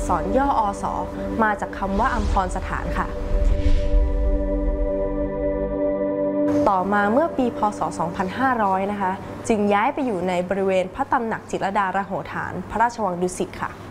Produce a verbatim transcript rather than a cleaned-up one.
ษรย่ออสมาจากคำว่าอัมพรสถานค่ะต่อมาเมื่อปีพ.ศ. สองพันห้าร้อย นะคะจึงย้ายไปอยู่ในบริเวณพระตำหนักจิตรลดาลโหฐานพระราชวังดุสิตค่ะ